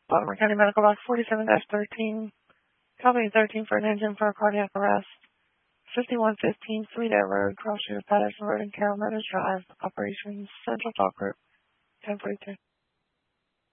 Baltimore County Medical Box 47-13. Copy 13 for an engine for a cardiac arrest. 5115 Sweetdale Road, Cross Street of Patterson Road and Carroll Meadows Drive. Operations Central Talk Group. 1042.